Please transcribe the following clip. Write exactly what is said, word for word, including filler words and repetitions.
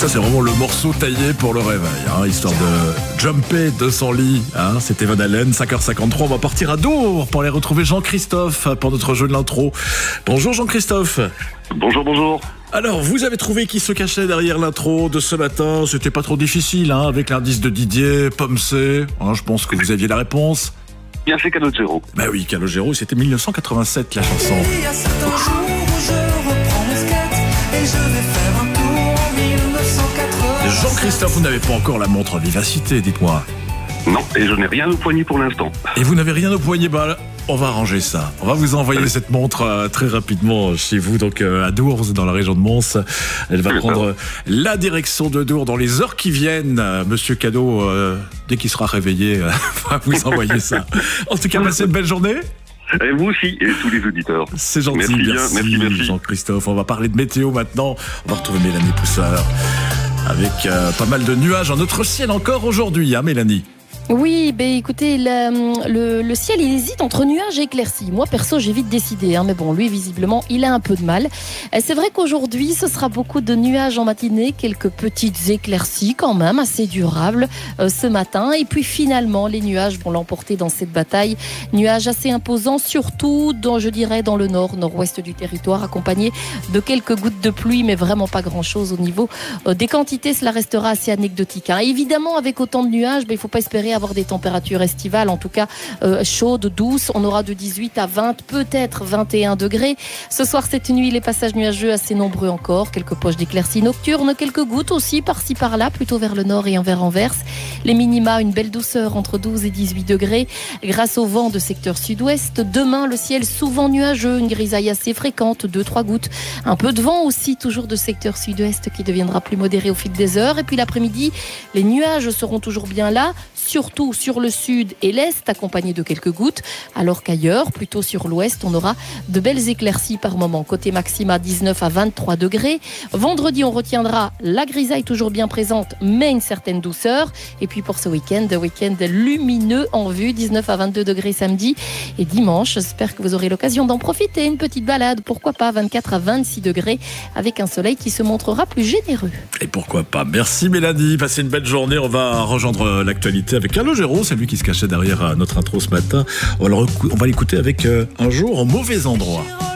Ça, c'est vraiment le morceau taillé pour le réveil, hein, histoire de jumper de son lit. Hein, c'était Van Halen, cinq heures cinquante-trois. On va partir à Dour pour aller retrouver Jean-Christophe pour notre jeu de l'intro. Bonjour Jean-Christophe. Bonjour, bonjour. Alors, vous avez trouvé qui se cachait derrière l'intro de ce matin. C'était pas trop difficile, hein, avec l'indice de Didier, Pomme C. Hein, je pense que vous aviez la réponse. Bien fait, Calogero. Bah oui, Calogero, c'était mille neuf cent quatre-vingt-sept la chanson. Il y a certains jours où je reprends mon skate et je vais faire un tour en mille neuf cent quatre-vingt-sept. Jean-Christophe, vous n'avez pas encore la montre Vivacité, dites-moi. Non, et je n'ai rien au poignet pour l'instant. Et vous n'avez rien au poignet, bah on va arranger ça. On va vous envoyer cette montre euh, très rapidement chez vous, donc euh, à Dour, dans la région de Mons. Elle va prendre euh, la direction de Dour dans les heures qui viennent. Euh, Monsieur Cadeau, euh, dès qu'il sera réveillé, euh, va vous envoyer ça. En tout cas, passez une belle journée. Et vous aussi, et tous les auditeurs. C'est gentil, Merci bien, merci, merci, merci. Jean-Christophe. On va parler de météo maintenant. On va retrouver Mélanie Pousseur avec euh, pas mal de nuages en notre ciel encore aujourd'hui, hein Mélanie? Oui, ben écoutez, le, le, le ciel il hésite entre nuages et éclaircies. Moi perso j'ai vite décidé, hein, mais bon lui visiblement il a un peu de mal. C'est vrai qu'aujourd'hui ce sera beaucoup de nuages en matinée, quelques petites éclaircies quand même assez durables euh, ce matin. Et puis finalement les nuages vont l'emporter dans cette bataille. Nuages assez imposants, surtout dans, je dirais dans le nord, nord-ouest du territoire, accompagnés de quelques gouttes de pluie, mais vraiment pas grand-chose au niveau euh, des quantités. Cela restera assez anecdotique. Hein. Évidemment avec autant de nuages, ben, il ne faut pas espérer avoir des températures estivales, en tout cas euh, chaudes, douces. On aura de dix-huit à vingt, peut-être vingt et un degrés. Ce soir, cette nuit, les passages nuageux assez nombreux encore. Quelques poches d'éclaircies nocturnes, quelques gouttes aussi par-ci par-là, plutôt vers le nord et envers Anvers. Les minima, une belle douceur entre douze et dix-huit degrés grâce au vent de secteur sud-ouest. Demain, le ciel souvent nuageux, une grisaille assez fréquente, deux trois gouttes. Un peu de vent aussi, toujours de secteur sud-ouest qui deviendra plus modéré au fil des heures. Et puis l'après-midi, les nuages seront toujours bien là, surtout sur le sud et l'est, accompagnés de quelques gouttes, alors qu'ailleurs, plutôt sur l'ouest, on aura de belles éclaircies par moment. Côté maxima, dix-neuf à vingt-trois degrés. Vendredi, on retiendra la grisaille toujours bien présente, mais une certaine douceur. Et puis pour ce week-end, week-end lumineux en vue, dix-neuf à vingt-deux degrés samedi et dimanche. J'espère que vous aurez l'occasion d'en profiter. Une petite balade, pourquoi pas, vingt-quatre à vingt-six degrés, avec un soleil qui se montrera plus généreux. Et pourquoi pas. Merci Mélanie, passez une belle journée. On va rejoindre l'actualité avec Calogero. C'est lui qui se cachait derrière notre intro ce matin. On va l'écouter avec Un jour au mauvais endroit.